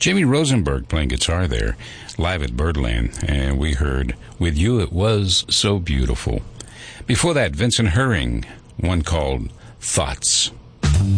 Jimmy Rosenberg playing guitar there, live at Birdland, and we heard With You It Was So Beautiful. Before that, Vincent Herring, one called Thoughts.